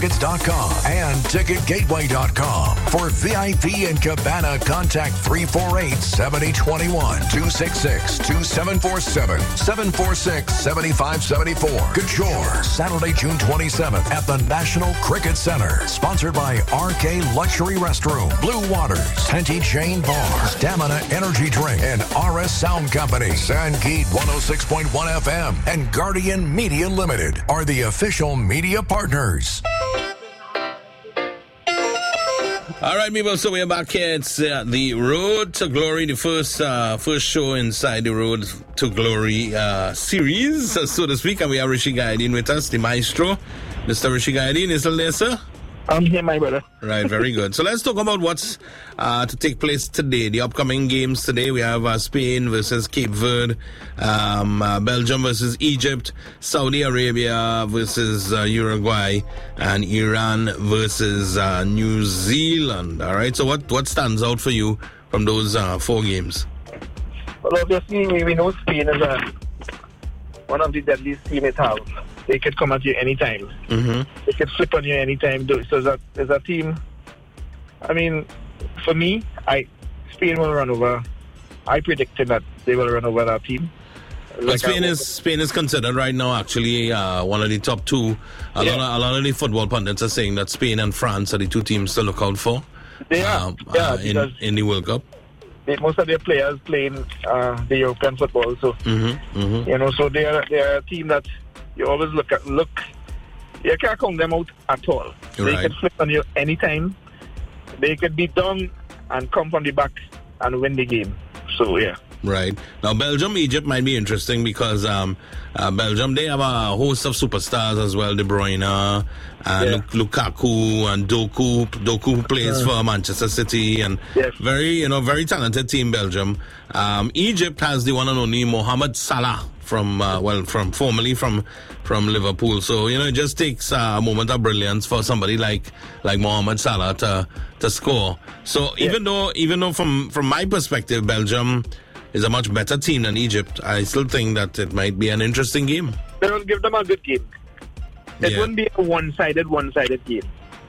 Tickets.com and TicketGateway.com. For VIP and Cabana, contact 348-7021, 266-2747, 746-7574. Couture, Saturday, June 27th at the National Cricket Center. Sponsored by RK Luxury Restroom, Blue Waters, Henty Jane Bar, Stamina Energy Drink, and RS Sound Company. Sangeet 106.1 FM and Guardian Media Limited are the official media partners. All right, people, so we're back here. It's the Road to Glory, the first show inside the Road to Glory series, so to speak. And we have Rishi Gaideen with us, the maestro. Mr. Rishi Gaideen, is still there, sir? I'm here, my brother. Right, very good. So let's talk about what's to take place today. The upcoming games today, we have Spain versus Cape Verde, Belgium versus Egypt, Saudi Arabia versus Uruguay, and Iran versus New Zealand. All right, so what stands out for you from those 4 games? Well, obviously, we know Spain is one of the deadliest teams it has. They could come at you anytime. Mm-hmm. They could flip on you anytime. So there's a team. I mean, for me, Spain will run over. I predicted that they will run over that team. But Spain is considered right now actually one of the top 2. A lot of the football pundits are saying that Spain and France are the 2 teams to look out for. They are. In the World Cup. Most of their players playing the European football, so so they are a team that you always look. You can't count them out at all. They can flip on you anytime. They could be down and come from the back and win the game. So yeah. Right. Now, Belgium, Egypt might be interesting because Belgium, they have a host of superstars as well. De Bruyne, Lukaku, and Doku. Doku plays for Manchester City, and very talented team, Belgium. Egypt has the one and only Mohamed Salah formerly from Liverpool. So, it just takes a moment of brilliance for somebody like Mohamed Salah to score. So even though from my perspective, Belgium is a much better team than Egypt, I still think that it might be an interesting game. They will give them a good game. It wouldn't be a one-sided game.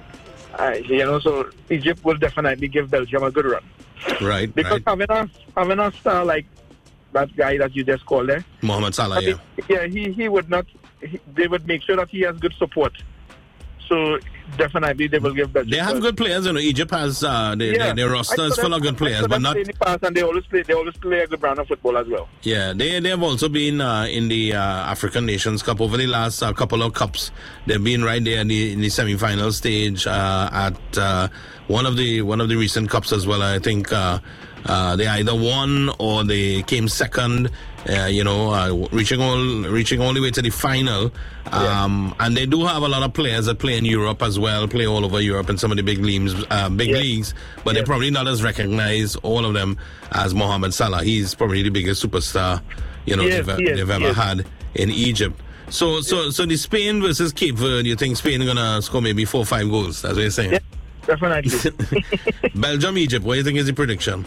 So Egypt will definitely give Belgium a good run. Right. Because having a star like that guy that you just called there, Mohamed Salah, he would not. They would make sure that he has good support. So definitely they will give Belgium. They have good players. Egypt has their roster is full of good players, but not. In the past, and they always play a good brand of football as well. Yeah, they have also been in the African Nations Cup over the last couple of cups. They've been right there in the semi-final stage at one of the recent cups as well. I think they either won or they came second. Reaching all the way to the final. And they do have a lot of players that play in Europe as well, play all over Europe in some of the big leagues, but they're probably not as recognized, all of them, as Mohamed Salah. He's probably the biggest superstar, they've ever had in Egypt. So the Spain versus Cape Verde, you think Spain is going to score maybe 4 or 5 goals? That's what you're saying? Yeah, definitely. Belgium, Egypt, what do you think is the prediction?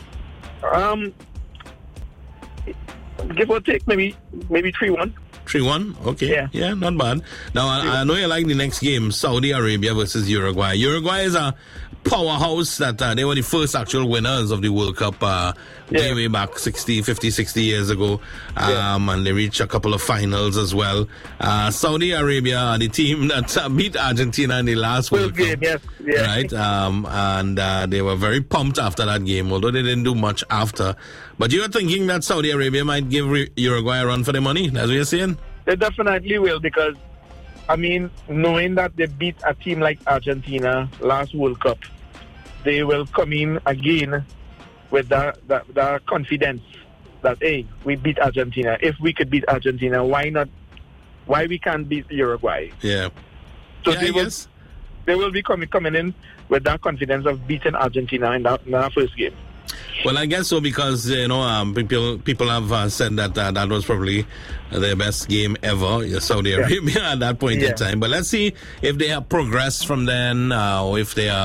Give or take, maybe 3-1. 3-1? Okay. Yeah, not bad. Now, I know you like the next game, Saudi Arabia versus Uruguay. Uruguay is a powerhouse that they were the first actual winners of the World Cup way back 50, 60 years ago. And they reached a couple of finals as well. Saudi Arabia, the team that beat Argentina in the last World Cup. Yes. Yeah. Right? And they were very pumped after that game, although they didn't do much after. But you're thinking that Saudi Arabia might give Uruguay a run for their money? That's what you're saying? They definitely will, because, knowing that they beat a team like Argentina last World Cup, they will come in again with that confidence that, hey, we beat Argentina. If we could beat Argentina, why not? Why we can't beat Uruguay? Yeah. So they will be coming in with that confidence of beating Argentina in that first game. Well, I guess so, because people have said that was probably their best game ever, Saudi Arabia at that point in time. But let's see if they have progressed from then, or if they are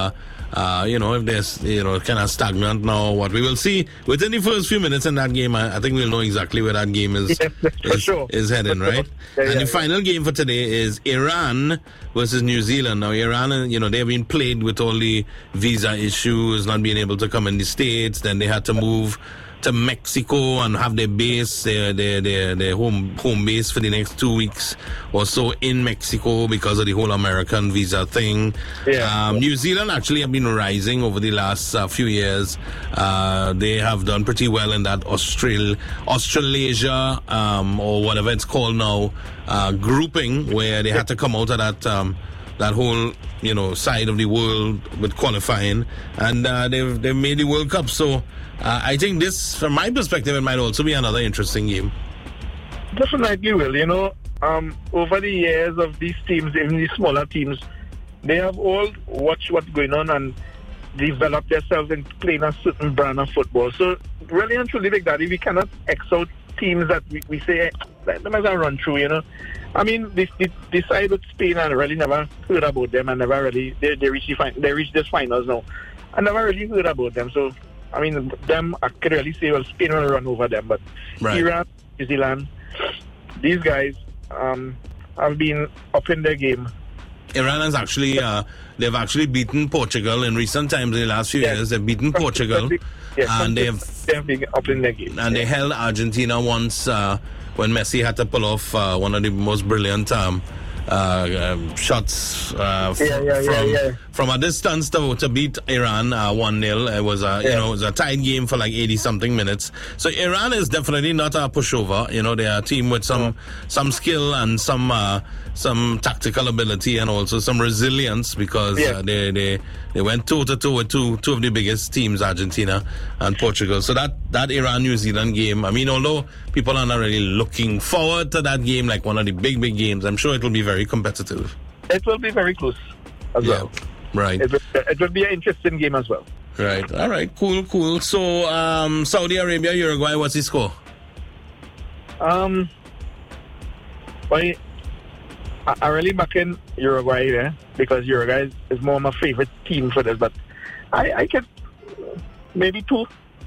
if there's, kind of stagnant now, what we will see within the first few minutes in that game, I think we'll know exactly where that game is heading, right? And the final game for today is Iran versus New Zealand. Now, Iran, they've been plagued with all the visa issues, not being able to come in the States. Then they had to move to Mexico and have their base, their home base for the next 2 weeks or so in Mexico because of the whole American visa thing. New Zealand actually have been rising over the last few years. They have done pretty well in that Australasia or whatever it's called now grouping, where they had to come out of that whole side of the world with qualifying, and they've made the World Cup. So I think this, from my perspective, it might also be another interesting game. Definitely will. Over the years of these teams, even these smaller teams, they have all watched what's going on and developed themselves in playing a certain brand of football. So really and truly, Big Daddy, we cannot X out teams that we say, let them as a run through, I mean, this side with Spain, I really never heard about them. I never really, they reached this finals now. I never really heard about them. So, I mean, them, I could really say, well, Spain will run over them. But Iran, New Zealand, these guys have been up in their game. Iran has actually, they've actually beaten Portugal in recent times in the last few years. They've beaten Portugal. And they've been up in their game. And they held Argentina once when Messi had to pull off one of the most brilliant shots from a distance to beat Iran 1-0. It was it was a tight game for like 80-something minutes. So Iran is definitely not a pushover. They are a team with some skill and some tactical ability and also some resilience, because they went toe-to-toe with two of the biggest teams, Argentina and Portugal. So that Iran-New Zealand game, I mean, although people are not really looking forward to that game like one of the big games, I'm sure it will be very competitive. It will be very close as well. Right. It will be an interesting game as well. Right. All right. Cool. So, Saudi Arabia, Uruguay, what's the score? I really back in Uruguay because Uruguay is more my favorite team for this, but I can maybe 2-0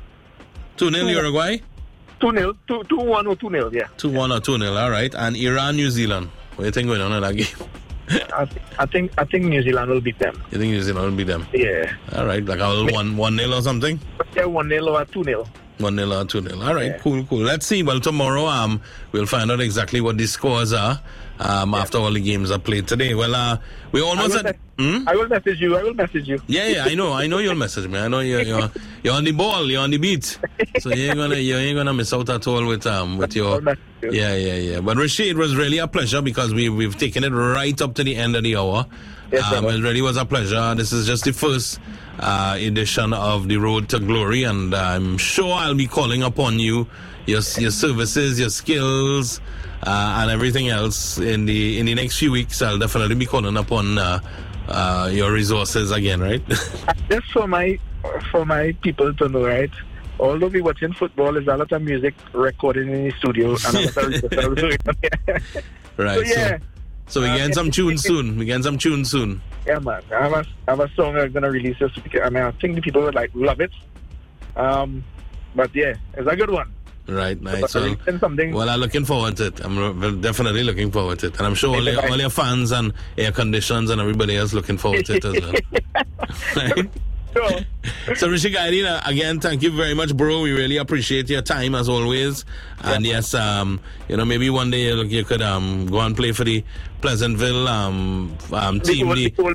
Uruguay? 2-0, 2-1 or 2-0, yeah. 2-1 or 2-0, all right. And Iran, New Zealand, what do you think going on in that game? I think New Zealand will beat them. You think New Zealand will beat them? Yeah. All right, like a 1-0 or something? Yeah, 1-0 or 2-0. 1-0 or 2-0. All right, cool. Let's see. Well, tomorrow we'll find out exactly what the scores are after all the games are played today. Well, we almost I will message you. Yeah, I know you'll message me. I know you're on the ball, you're on the beat. So you ain't gonna miss out at all with your Yeah. But Rashid, it was really a pleasure because we've taken it right up to the end of the hour. It really was a pleasure. This is just the first edition of The Road to Glory, and I'm sure I'll be calling upon you, your services, your skills, and everything else in the next few weeks. I'll definitely be calling upon your resources again, right? Just for my people to know, right? Although we watching football, there's a lot of music recorded in the studio, and a lot of research. Right. So we getting some tunes soon. Yeah, man. I have a song I'm gonna release this week. I mean, I think the people would love it. But yeah, it's a good one. Right, nice. Well, I'm looking forward to it. I'm definitely looking forward to it, and I'm sure all your fans and air conditions and everybody else looking forward to it as well. Right? Sure. So Rishi Gaideen, again, thank you very much, bro. We really appreciate your time as always. And yes, maybe one day you could go and play for the Pleasantville team,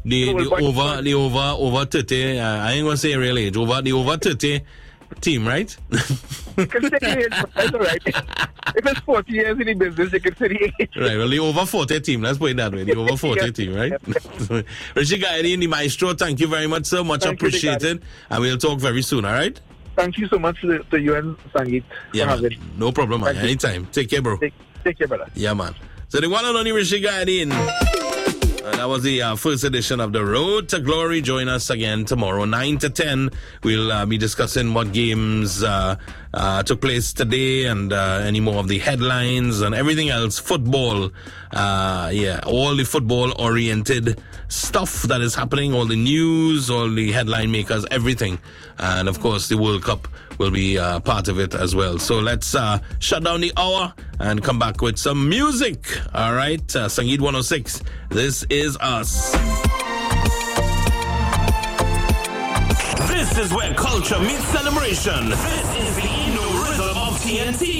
the over 30. I ain't gonna say real age, the over 30 team, right? You can say age, that's all right. If it's 40 years in the business, you can say the age. Right, well, the over 40 team, let's put it that way, the over 40 team, right? Rishi Gaideen, the maestro, thank you very much, sir. Much appreciated. And we'll talk very soon, all right? Thank you so much to you and Sangeet. Yeah, man. No problem, man. Anytime. Take care, bro. Take care, brother. Yeah, man. So the one and only Rishi Gaideen. That was the first edition of the Road to Glory. Join us again tomorrow, 9 to 10. We'll be discussing what games took place today and any more of the headlines and everything else. Football, all the football-oriented stuff that is happening, all the news, all the headline makers, everything. And, of course, the World Cup will be part of it as well. So let's shut down the hour and come back with some music. All right, Sangeet 106. This is us. This is where culture meets celebration. This is the Inno Rhythm of TNT.